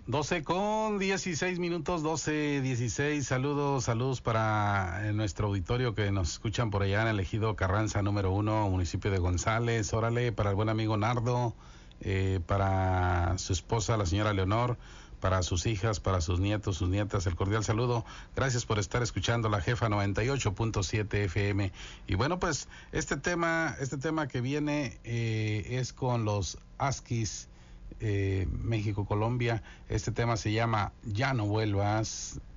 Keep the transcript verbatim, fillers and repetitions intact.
doce con dieciséis minutos, doce dieciséis. Saludos, saludos para nuestro auditorio que nos escuchan por allá en el ejido Carranza número uno, municipio de González. Órale, para el buen amigo Nardo, eh, para su esposa, la señora Leonor, para sus hijas, para sus nietos, sus nietas, el cordial saludo. Gracias por estar escuchando la Jefa noventa y ocho punto siete F M. Y bueno, pues este tema, este tema que viene eh, es con los Huskies. Eh, México, Colombia. Este tema se llama Ya no vuelvas.